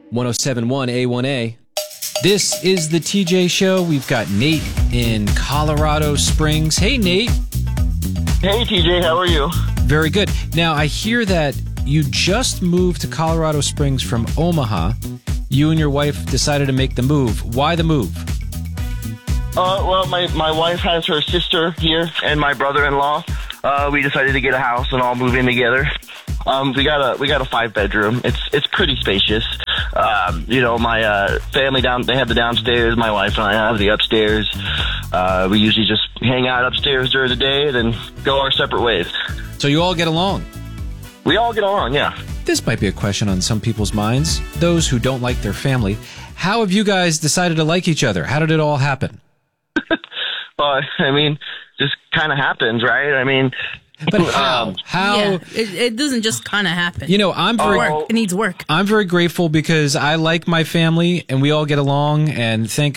1071 A1A. This is the TJ Show. We've got Nate in Colorado Springs. Hey, Nate. Hey, TJ. How are you? Very good. Now, I hear that you just moved to Colorado Springs from Omaha. You and your wife decided to make the move. Why the move? Well, my wife has her sister here and my brother-in-law. We decided to get a house and all move in together. We got a 5-bedroom. It's pretty spacious. My family they have the downstairs. My wife and I have the upstairs. We usually just hang out upstairs during the day and then go our separate ways. So you all get along? We all get along, yeah. This might be a question on some people's minds, those who don't like their family. How have you guys decided to like each other? How did it all happen? Well, just kind of happens, right? But how? Yeah, it doesn't just kind of happen. It needs work. I'm very grateful because I like my family and we all get along, and thank